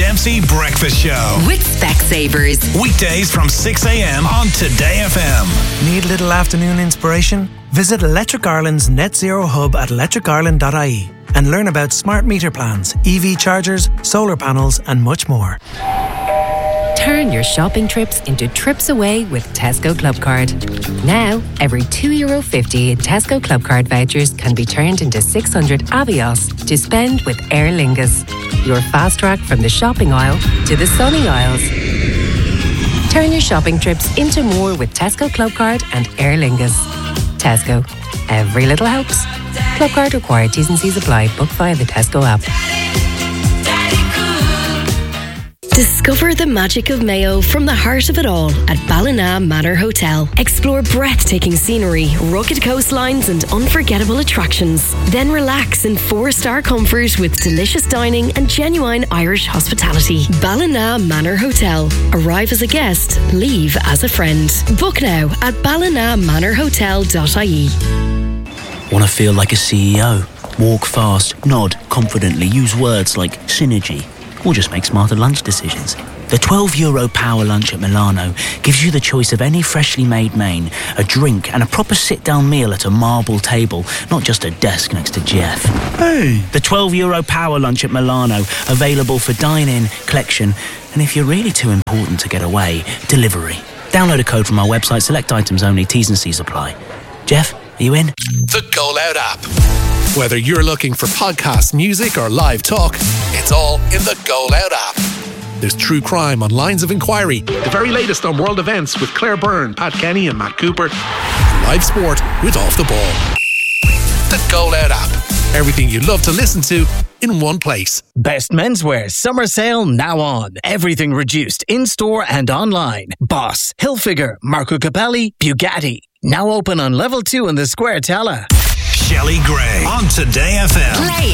Dempsey Breakfast Show. With Specsavers. Weekdays from 6 a.m. on Today FM. Need a little afternoon inspiration? Visit Electric Ireland's Net Zero Hub at electricireland.ie and learn about smart meter plans, EV chargers, solar panels and much more. Turn your shopping trips into trips away with Tesco Clubcard. Now, every €2.50 in Tesco Clubcard vouchers can be turned into 600 Avios to spend with Aer Lingus. Your fast track from the shopping aisle to the sunny aisles. Turn your shopping trips into more with Tesco Clubcard and Aer Lingus. Tesco. Every little helps. Clubcard required. T's and C's apply. Book via the Tesco app. Discover the magic of Mayo from the heart of it all at Ballina Manor Hotel. Explore breathtaking scenery, rugged coastlines and unforgettable attractions. Then relax in 4-star comfort with delicious dining and genuine Irish hospitality. Ballina Manor Hotel. Arrive as a guest, leave as a friend. Book now at ballinamanorhotel.ie. Want to feel like a CEO? Walk fast, nod confidently, use words like synergy, or just make smarter lunch decisions. The €12 Power Lunch at Milano gives you the choice of any freshly made main, a drink and a proper sit-down meal at a marble table, not just a desk next to Jeff. Hey! The €12 Power Lunch at Milano, available for dine-in, collection, and if you're really too important to get away, delivery. Download a code from our website, select items only, T's and C's apply. Jeff, are you in? The Go Loud app. Whether you're looking for podcast music or live talk, it's all in the Go Loud app. There's true crime on Lines of Inquiry, the very latest on world events with Claire Byrne, Pat Kenny and Matt Cooper, live sport with Off the Ball. The Go Loud app. Everything you love to listen to in one place. Best menswear summer sale now on. Everything reduced in-store and online. Boss, Hilfiger, Marco Capelli, Bugatti. Now open on level 2 in the Square Tella. Shelley Gray on Today FM. Play